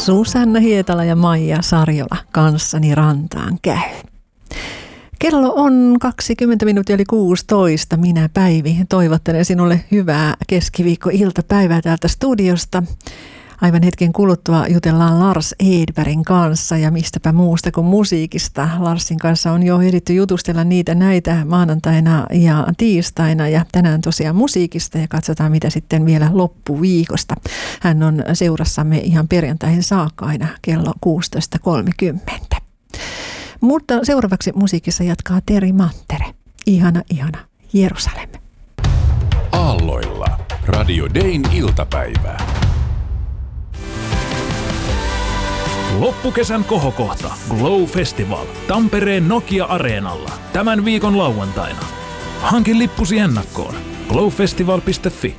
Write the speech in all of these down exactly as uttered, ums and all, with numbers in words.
Susanna Hietala ja Maija Sarjola kanssani rantaan käy. Kello on kaksikymmentä minuuttia yli kuusitoista. Minä Päivi toivottelen sinulle hyvää keskiviikko-iltapäivää täältä studiosta. Aivan hetken kuluttua jutellaan Lars Edbergin kanssa ja mistäpä muusta kuin musiikista. Larsin kanssa on jo ehditty jutustella niitä näitä maanantaina ja tiistaina ja tänään tosiaan musiikista ja katsotaan mitä sitten vielä loppuviikosta. Hän on seurassamme ihan perjantaihin saakka aina kello kuusitoista kolmekymmentä. Mutta seuraavaksi musiikissa jatkaa Terhi Mantere. Ihana, ihana Jerusalem. Aalloilla Radio Dayn iltapäivää. Loppukesän kohokohta Glow Festival Tampereen Nokia-areenalla tämän viikon lauantaina. Hankin lippusi ennakkoon glowfestival piste fi.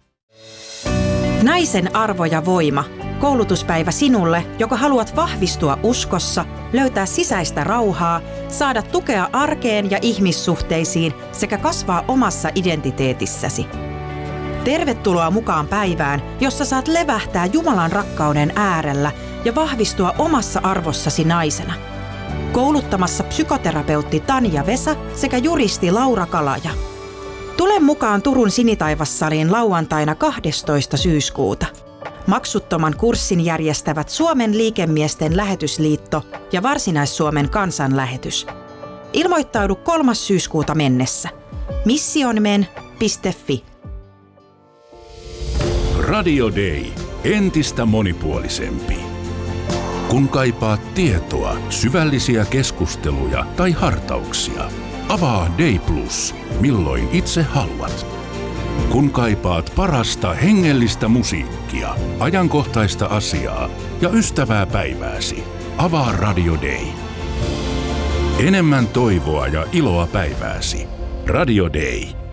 Naisen arvo ja voima. Koulutuspäivä sinulle, joka haluat vahvistua uskossa, löytää sisäistä rauhaa, saada tukea arkeen ja ihmissuhteisiin sekä kasvaa omassa identiteetissäsi. Tervetuloa mukaan päivään, jossa saat levähtää Jumalan rakkauden äärellä ja vahvistua omassa arvossasi naisena. Kouluttamassa psykoterapeutti Tanja Vesa sekä juristi Laura Kalaja. Tule mukaan Turun Sinitaivassaliin lauantaina kahdestoista syyskuuta. Maksuttoman kurssin järjestävät Suomen liikemiesten lähetysliitto ja Varsinais-Suomen kansanlähetys. Ilmoittaudu kolmas syyskuuta mennessä. missionmen piste fi. Radio Day. Entistä monipuolisempi. Kun kaipaat tietoa, syvällisiä keskusteluja tai hartauksia, avaa Day Plus, milloin itse haluat. Kun kaipaat parasta hengellistä musiikkia, ajankohtaista asiaa ja ystävää päivääsi, avaa Radio Day. Enemmän toivoa ja iloa päivääsi. Radio Day.